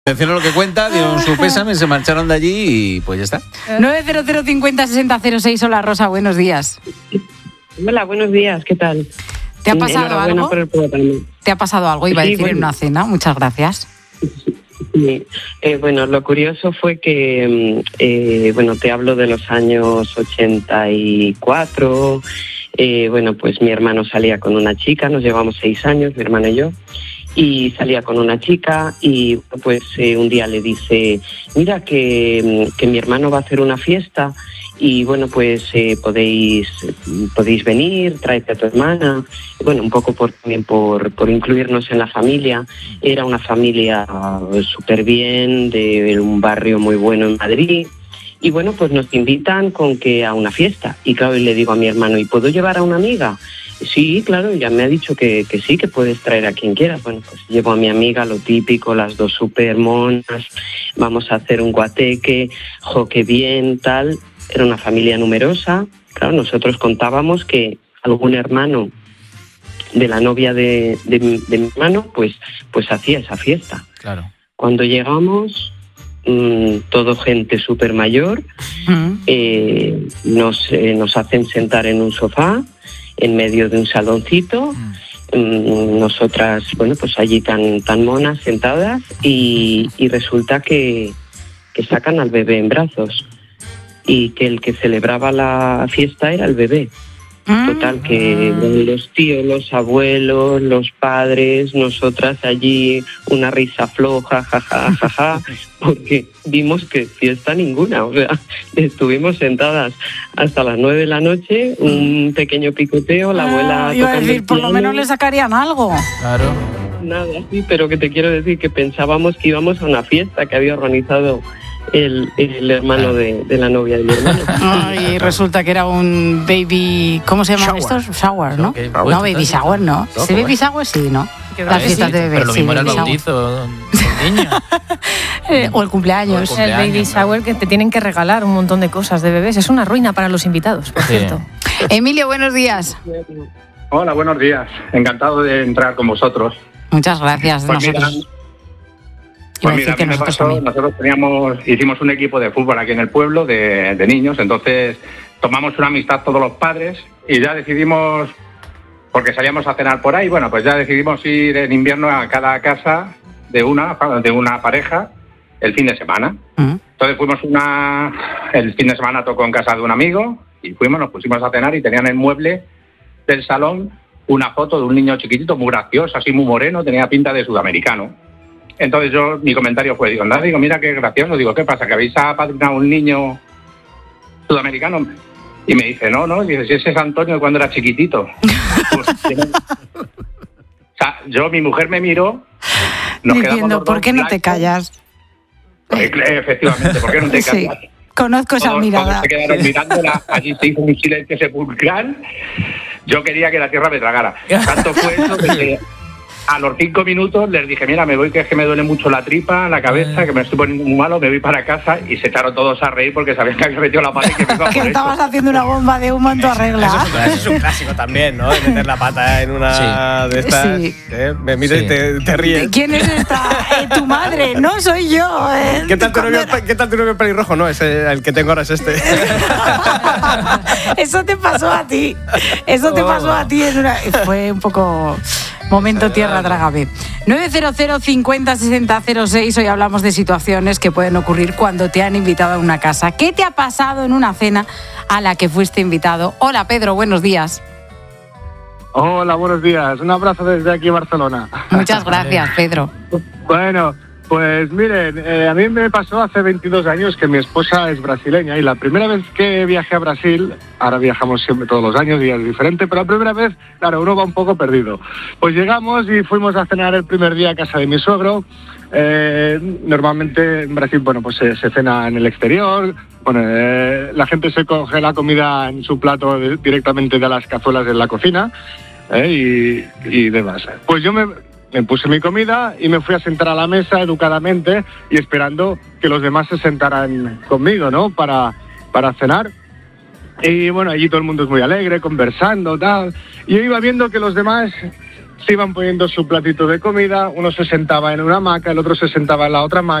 Hicieron lo que cuenta, dieron su pésame, se marcharon de allí y pues ya está. 900 50 60 06. Hola Rosa, buenos días. Hola, buenos días, ¿qué tal? ¿Te ha pasado algo? Por el programa. ¿Te ha pasado algo? Iba a decir en una cena, muchas gracias. Sí. Bueno, lo curioso fue que, te hablo de los años 84. Pues mi hermano salía con una chica, nos llevamos 6 años, mi hermano y yo, y salía con una chica y pues un día le dice, mira que mi hermano va a hacer una fiesta y podéis venir, tráete a tu hermana. Bueno, un poco también por incluirnos en la familia. Era una familia súper bien, de un barrio muy bueno en Madrid. Y bueno, pues nos invitan a una fiesta. Y claro, le digo a mi hermano, ¿y puedo llevar a una amiga? Sí, claro, ya me ha dicho que sí, que puedes traer a quien quieras. Bueno, pues llevo a mi amiga, lo típico, las dos súper monas, vamos a hacer un guateque, qué bien, tal. Era una familia numerosa. Claro, nosotros contábamos que algún hermano de la novia de mi hermano, pues hacía esa fiesta. Claro. Cuando llegamos, todo gente súper mayor, nos hacen sentar en un sofá, en medio de un saloncito, nosotras, allí tan monas, sentadas, y resulta que sacan al bebé en brazos, y que el que celebraba la fiesta era el bebé. Total, que los tíos, los abuelos, los padres, nosotras allí una risa floja, jaja, porque vimos que fiesta ninguna. O sea, estuvimos sentadas hasta las 9 de la noche, un pequeño picoteo, la abuela... Iba a decir, por lo menos le sacarían algo. Claro. Nada, sí, pero que te quiero decir que pensábamos que íbamos a una fiesta que había organizado el hermano de la novia de mi hermano. Y resulta que era un baby... ¿Cómo se llaman estos? Shower, ¿no? Okay, no, baby shower, ¿no? Sí, baby shower sí, ¿no? Las fiestas de bebés. Pero lo mismo sí, era el bautizo del niño. O el cumpleaños. El baby shower, que te tienen que regalar un montón de cosas de bebés. Es una ruina para los invitados, por cierto. Emilio, buenos días. Hola, buenos días. Encantado de entrar con vosotros. Muchas gracias. Pues mira, a mí me pasó, nosotros hicimos un equipo de fútbol aquí en el pueblo de niños, entonces tomamos una amistad todos los padres y ya decidimos, porque salíamos a cenar por ahí, pues ya decidimos ir en invierno a cada casa de una pareja el fin de semana. Entonces fuimos el fin de semana tocó en casa de un amigo y nos pusimos a cenar y tenían en el mueble del salón una foto de un niño chiquitito, muy gracioso, así muy moreno, tenía pinta de sudamericano. Entonces mi comentario fue, mira qué gracioso, ¿qué pasa? ¿Que habéis apadrinado a un niño sudamericano? Y me dice, no, dice, si ese es Antonio cuando era chiquitito. Mi mujer me miró, diciendo, ¿por qué no te callas? Efectivamente, ¿por qué no te callas? Sí, conozco esa mirada. Todos se quedaron mirándola, allí se hizo un silencio sepulcral. Yo quería que la tierra me tragara. Tanto fue eso que a los 5 minutos les dije, mira, me voy, que es que me duele mucho la tripa, la cabeza, que me estoy poniendo muy malo, me voy para casa, y se echaron todos a reír porque sabían que había metido la pata y que me iba por que estabas haciendo una bomba de humo en tu arregla. Eso es un clásico también, ¿no? De meter la pata en una de estas. Sí. Me mira y te ríes. ¿Quién es esta? Tu madre, no soy yo. ¿Qué tal tu novio pelirrojo? No, el que tengo ahora es este. Eso te pasó a ti. Fue un poco... Momento tierra, trágame. 900 50 60 06. Hoy hablamos de situaciones que pueden ocurrir cuando te han invitado a una casa. ¿Qué te ha pasado en una cena a la que fuiste invitado? Hola, Pedro, buenos días. Hola, buenos días. Un abrazo desde aquí, Barcelona. Muchas gracias, Pedro. Bueno, pues miren, a mí me pasó hace 22 años que mi esposa es brasileña y la primera vez que viajé a Brasil, ahora viajamos siempre todos los años y es diferente, pero la primera vez, claro, uno va un poco perdido. Pues llegamos y fuimos a cenar el primer día a casa de mi suegro. Normalmente en Brasil, se cena en el exterior. La gente se coge la comida en su plato directamente de las cazuelas en la cocina y demás. Pues yo me puse mi comida y me fui a sentar a la mesa educadamente y esperando que los demás se sentaran conmigo, ¿no? Para cenar. Y allí todo el mundo es muy alegre, conversando, tal. Y yo iba viendo que los demás se iban poniendo su platito de comida, uno se sentaba en una hamaca, el otro se sentaba en la otra hamaca.